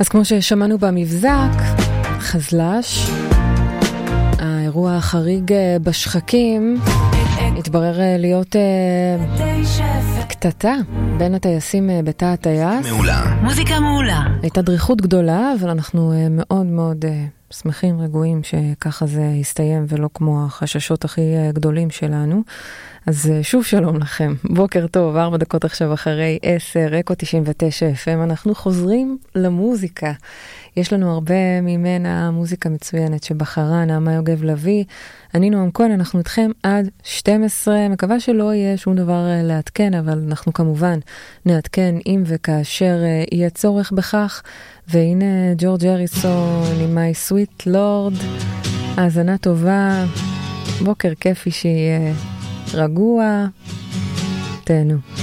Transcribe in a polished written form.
אז כמו ששמענו במבזק, חזלש, האירוע החריג בשחקים, התברר להיות קטטה בין הטייסים בתא הטייס. מעולה. מוזיקה מעולה. הייתה דריכות גדולה, אבל אנחנו מאוד מאוד שמחים, רגועים שככה זה יסתיים, ולא כמו החששות הכי גדולים שלנו. אז שוב שלום לכם, בוקר טוב, 4 דקות עכשיו אחרי 10, רקו 99 FM, אנחנו חוזרים למוזיקה. יש לנו הרבה ממנה מוזיקה מצוינת שבחרה נעמה יוגב לוי, אני נועם כהן, אנחנו איתכם עד 12, מקווה שלא יהיה שום דבר לעדכן, אבל אנחנו כמובן נעדכן אם וכאשר יהיה צורך בכך, והנה ג'ורג' הריסון עם My Sweet Lord, האזנה טובה, בוקר כיפי שיהיה רגוע, תהנו.